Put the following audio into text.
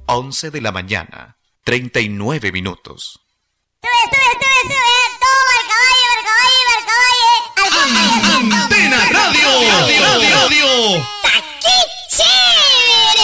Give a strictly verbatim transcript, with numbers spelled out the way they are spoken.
once de la mañana, treinta y nueve minutos. ¡Sube, sube, sube, sube!